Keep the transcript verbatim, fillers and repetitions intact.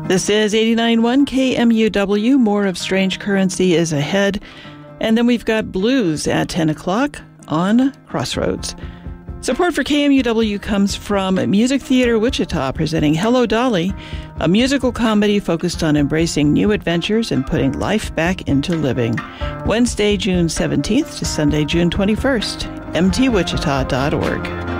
This is eighty-nine point one K M U W. More of Strange Currency is ahead. And then we've got blues at ten o'clock on Crossroads. Support for K M U W comes from Music Theater Wichita, presenting Hello Dolly, a musical comedy focused on embracing new adventures and putting life back into living. Wednesday, June seventeenth to Sunday, June twenty-first. m t wichita dot org.